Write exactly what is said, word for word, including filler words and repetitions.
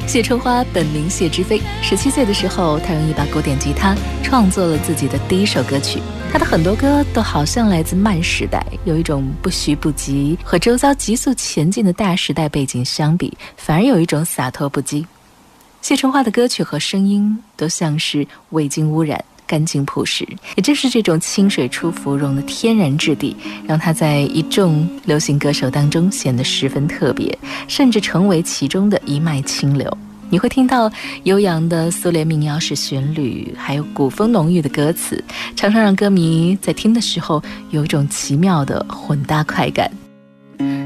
谢春花本名谢之飞，十七岁的时候，她用一把古典吉他创作了自己的第一首歌曲。她的很多歌都好像来自慢时代，有一种不徐不急，和周遭急速前进的大时代背景相比，反而有一种洒脱不羁。谢春花的歌曲和声音都像是未经污染，干净朴实，也正是这种清水出芙蓉的天然质地，让她在一众流行歌手当中显得十分特别，甚至成为其中的一脉清流。你会听到悠扬的苏联民谣式旋律，还有古风浓郁的歌词，常常让歌迷在听的时候有一种奇妙的混搭快感。